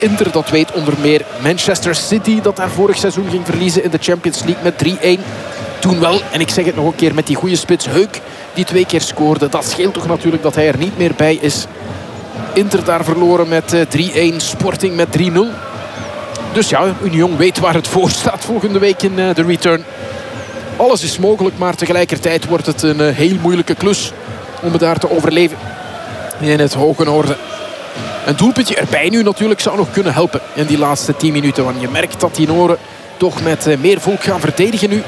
Inter, dat weet onder meer Manchester City, dat daar vorig seizoen ging verliezen in de Champions League met 3-1. Toen wel, en ik zeg het nog een keer, met die goede spits Heuk die 2 keer scoorde. Dat scheelt toch natuurlijk dat hij er niet meer bij is. Inter daar verloren met 3-1, Sporting met 3-0. Dus ja, Union weet waar het voor staat volgende week in de return. Alles is mogelijk, maar tegelijkertijd wordt het een heel moeilijke klus om het daar te overleven in het hoge noorden. Een doelpuntje erbij nu natuurlijk zou nog kunnen helpen in die laatste 10 minuten. Want je merkt dat die Noren toch met meer volk gaan verdedigen nu.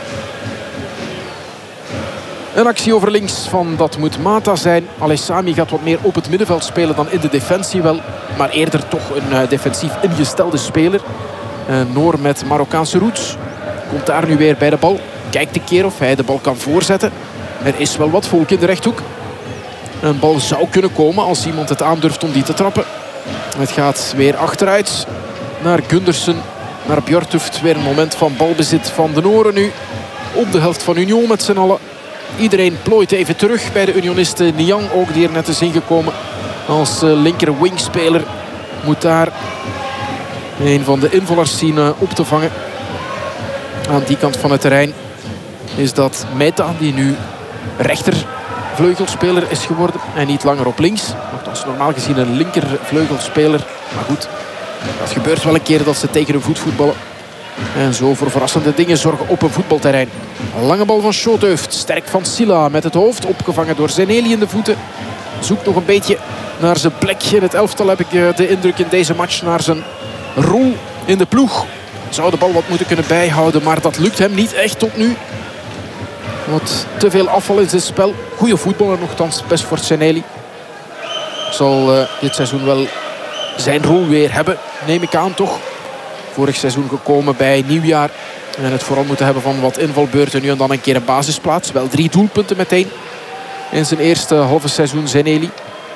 Een actie over links van, dat moet Mata zijn. Alessami gaat wat meer op het middenveld spelen dan in de defensie wel. Maar eerder toch een defensief ingestelde speler. Noor met Marokkaanse roots. Komt daar nu weer bij de bal. Kijkt een keer of hij de bal kan voorzetten. Er is wel wat volk in de rechthoek. Een bal zou kunnen komen als iemand het aandurft om die te trappen. Het gaat weer achteruit naar Gundersen. Naar Bjortuft. Weer een moment van balbezit van de Noren nu. Op de helft van Union met z'n allen. Iedereen plooit even terug bij de Unionisten. Niang ook, die er net is ingekomen als linker wingspeler. Moet daar een van de invallers zien op te vangen. Aan die kant van het terrein is dat Meta, die nu rechtervleugelspeler is geworden. En niet langer op links. Nogthans normaal gezien een linkervleugelspeler. Maar goed, dat gebeurt wel een keer dat ze tegen hun voet voetballen. En zo voor verrassende dingen zorgen op een voetbalterrein. Een lange bal van Schooteuft. Sterk van Silla met het hoofd. Opgevangen door Zeneli in de voeten. Zoekt nog een beetje naar zijn plek in het elftal, heb ik de indruk in deze match. Naar zijn rol in de ploeg. Zou de bal wat moeten kunnen bijhouden. Maar dat lukt hem niet echt tot nu. Wat te veel afval in zijn spel. Goeie voetballer nogthans. Best voor Zeneli. Zal dit seizoen wel zijn rol weer hebben. Neem ik aan toch. Vorig seizoen gekomen bij nieuwjaar. En het vooral moeten hebben van wat invalbeurten. Nu en dan een keer een basisplaats. Wel 3 doelpunten meteen. In zijn eerste halve seizoen Zeneli.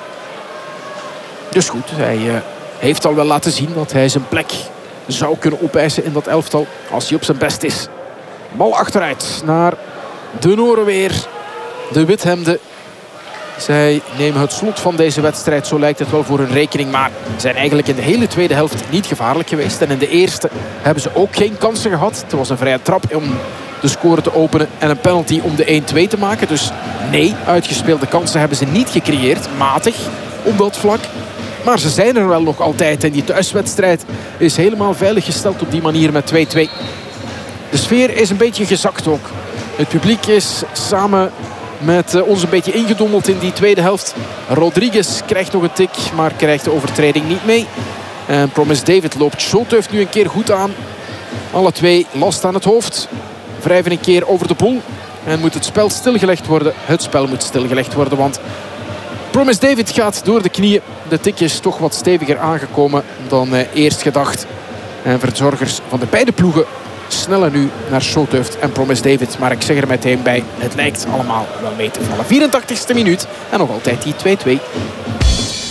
Dus goed, hij heeft al wel laten zien dat hij zijn plek zou kunnen opeisen in dat elftal. Als hij op zijn best is. Bal achteruit naar de Noren weer. De Withemden. Zij nemen het slot van deze wedstrijd, zo lijkt het wel, voor hun rekening. Maar zijn eigenlijk in de hele tweede helft niet gevaarlijk geweest. En in de eerste hebben ze ook geen kansen gehad. Het was een vrije trap om de score te openen en een penalty om de 1-2 te maken. Dus nee, uitgespeelde kansen hebben ze niet gecreëerd. Matig op dat vlak. Maar ze zijn er wel nog altijd. En die thuiswedstrijd is helemaal veiliggesteld op die manier met 2-2. De sfeer is een beetje gezakt ook. Het publiek is samen met ons een beetje ingedommeld in die tweede helft. Rodriguez krijgt nog een tik, maar krijgt de overtreding niet mee. En Promise David loopt Schooteuft nu een keer goed aan. Alle twee last aan het hoofd. Wrijven een keer over de boel. En moet het spel stilgelegd worden. Het spel moet stilgelegd worden, want Promise David gaat door de knieën. De tik is toch wat steviger aangekomen dan eerst gedacht. En verzorgers van de beide ploegen snellen nu naar Schooteuft en Promise David. Maar ik zeg er meteen bij, het lijkt allemaal wel mee te vallen. 84e minuut en nog altijd die 2-2.